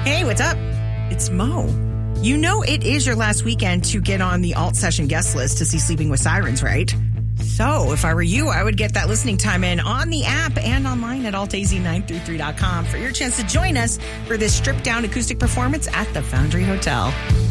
Hey, what's up? It's Mo. You know it is your last weekend to get on the Alt Session guest list to see Sleeping with Sirens, right? So if I were you, I would get that listening time in on the app and online at altaz933.com for your chance to join us for this stripped-down acoustic performance at the Foundry Hotel.